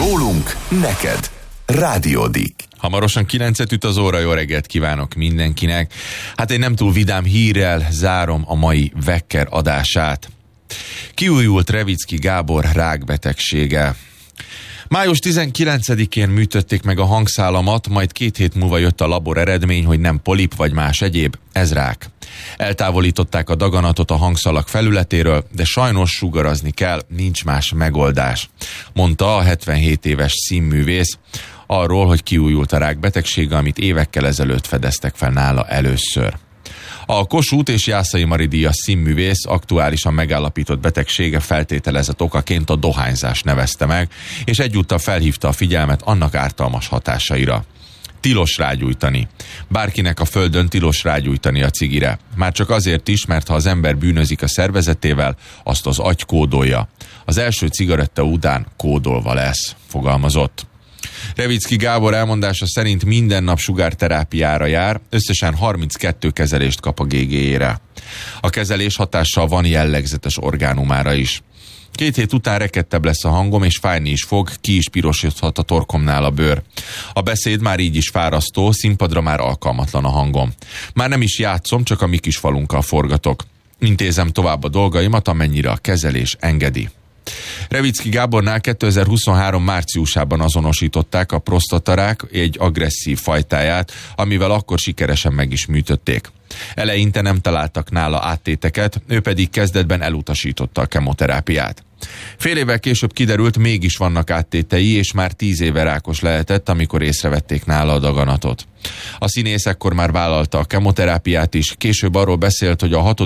Rólunk neked. Rádiódik. Hamarosan 9-et üt az óra, jó reggelt kívánok mindenkinek. Hát egy nem túl vidám hírrel zárom a mai Vekker adását. Kiújult Revicki Gábor rákbetegsége. Május 19-én műtötték meg a hangszálamat, majd 2 hét múlva jött a labor eredmény, hogy nem polip vagy más egyéb, ez rák. Eltávolították a daganatot a hangszalak felületéről, de sajnos sugarazni kell, nincs más megoldás, mondta a 77 éves színművész arról, hogy kiújult a rákbetegsége, amit évekkel ezelőtt fedeztek fel nála először. A Kossuth és Jászai Mari díjas színművész aktuálisan megállapított betegsége feltételezett okaként a dohányzás nevezte meg, és egyúttal felhívta a figyelmet annak ártalmas hatásaira. Tilos rágyújtani. Bárkinek a földön tilos rágyújtani a cigire. Már csak azért is, mert ha az ember bűnözik a szervezetével, azt az agy kódolja. Az első cigaretta után kódolva lesz, fogalmazott. Revicki Gábor elmondása szerint minden nap sugárterápiára jár, összesen 32 kezelést kap a GG-ére. A kezelés hatással van jellegzetes orgánumára is. 2 hét után rekedtebb lesz a hangom, és fájni is fog, ki is pirosodhat a torkomnál a bőr. A beszéd már így is fárasztó, színpadra már alkalmatlan a hangom. Már nem is játszom, csak a mi kis falunkkal forgatok. Intézem tovább a dolgaimat, amennyire a kezelés engedi. Revicki Gábornál 2023 márciusában azonosították a prostatarák egy agresszív fajtáját, amivel akkor sikeresen meg is műtötték. Eleinte nem találtak nála áttéteket, ő pedig kezdetben elutasította a kemoterápiát. Fél évvel később kiderült, mégis vannak áttétei, és már 10 éve rákos lehetett, amikor észrevették nála a daganatot. A színész ekkor már vállalta a kemoterápiát is, később arról beszélt, hogy a 6.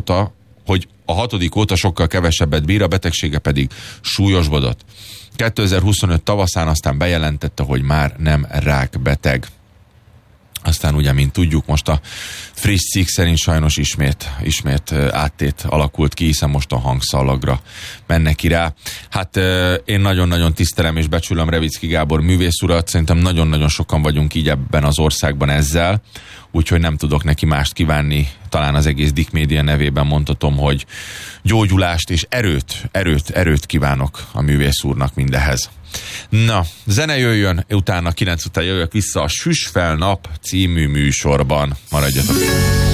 óta sokkal kevesebbet bír, a betegsége pedig súlyosbodott. 2025 tavaszán aztán bejelentette, hogy már nem rákbeteg. Aztán ugye, mint tudjuk, most a friss cikk szerint sajnos ismét áttét alakult ki, hiszen most a hangszalagra mennek ki rá. Hát én nagyon-nagyon tisztelem és becsülöm Revicki Gábor művész urat, szerintem nagyon-nagyon sokan vagyunk így ebben az országban ezzel, úgyhogy nem tudok neki mást kívánni, talán az egész Dick Media nevében mondhatom, hogy gyógyulást és erőt kívánok a művész úrnak mindehez. Na, zene jöjjön, utána 9 után jövök vissza a Süss fel nap című műsorban. Maradjatok!